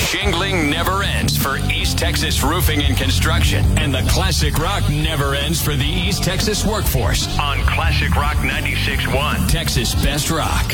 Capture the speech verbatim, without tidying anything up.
Shingling never ends for East Texas Roofing and Construction. And the Classic Rock never ends for the East Texas workforce on Classic Rock ninety-six point one, Texas Best Rock.